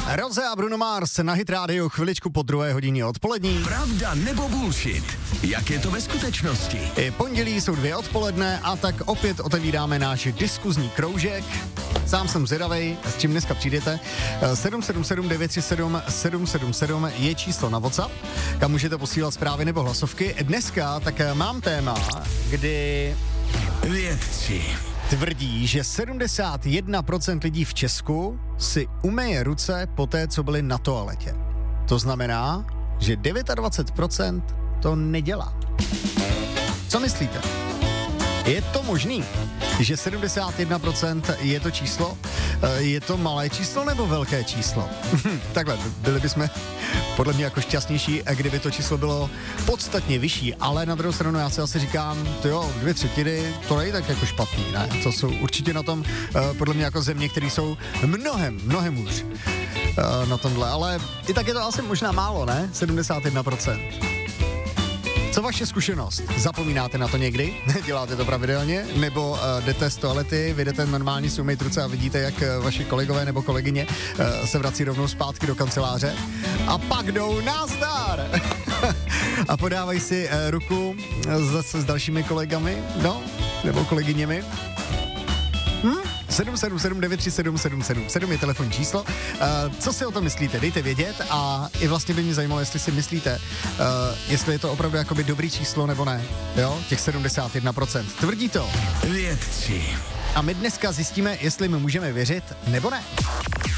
Roze a Bruno Mars na Hit Radio chviličku po 2:00 odpolední. Pravda nebo bullshit? Jak je to ve skutečnosti? I pondělí jsou 2 odpoledne a tak opět otevíráme náš diskuzní kroužek. Sám jsem zvědavej, s čím dneska přijdete. 777 937 777 je číslo na WhatsApp, kam můžete posílat zprávy nebo hlasovky. Dneska tak mám téma, kdy Vědci tvrdí, že 71% lidí v Česku si umeje ruce po té, co byli na toaletě. To znamená, že 29% to nedělá. Co myslíte? Je to možný, že 71% je to číslo? Je to malé číslo nebo velké číslo? Takhle, byli bychom podle mě jako šťastnější, kdyby to číslo bylo podstatně vyšší, ale na druhou stranu já si asi říkám, jo, 2/3, to není tak jako špatný, ne? To jsou určitě na tom, podle mě jako země, které jsou mnohem hůř na tomhle, ale i tak je to asi možná málo, ne? 71%. Co vaše zkušenost? Zapomínáte na to někdy? Děláte to pravidelně? Nebo jdete z toalety, vyjdete normálně si umýt ruce a vidíte, jak vaši kolegové nebo kolegyně se vrací rovnou zpátky do kanceláře a pak jdou nazdar! A podávají si ruku zase s dalšími kolegami, no, nebo kolegyněmi. 777 937 777 je telefonní číslo. Co si o tom myslíte? Dejte vědět a i vlastně by mě zajímalo, jestli si myslíte, jestli je to opravdu jakoby dobrý číslo nebo ne. Jo, těch 71%. Tvrdí to vědci. A my dneska zjistíme, jestli my můžeme věřit nebo ne.